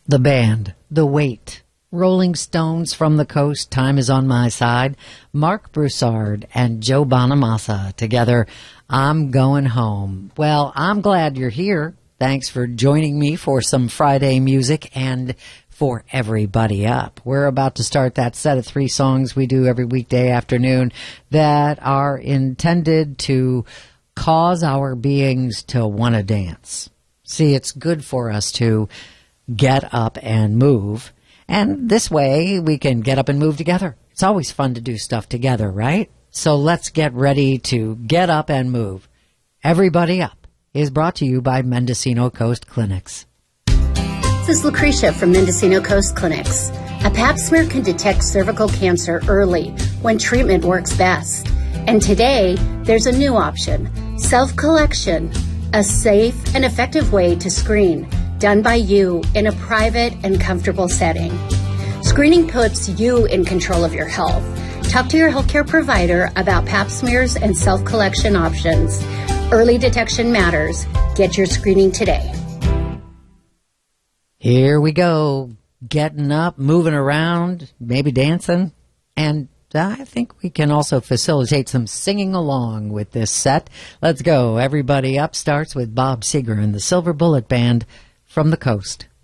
The band, The Weight, Rolling Stones from the Coast, Time Is on My Side, Mark Broussard and Joe Bonamassa together, I'm Going Home. Well, I'm glad you're here. Thanks for joining me for some Friday music and for everybody up. We're about to start that set of 3 songs we do every weekday afternoon that are intended to cause our beings to want to dance. See, it's good for us to get up and move. And this way we can get up and move together. It's always fun to do stuff together, right? So let's get ready to get up and move. Everybody Up is brought to you by Mendocino Coast Clinics. This is Lucretia from Mendocino Coast Clinics. A pap smear can detect cervical cancer early when treatment works best. And today, there's a new option, self-collection, a safe and effective way to screen, done by you in a private and comfortable setting. Screening puts you in control of your health. Talk to your healthcare provider about pap smears and self-collection options. Early detection matters. Get your screening today. Here we go. Getting up, moving around, maybe dancing. And I think we can also facilitate some singing along with this set. Let's go. Everybody Up starts with Bob Seger and the Silver Bullet Band from the Coast.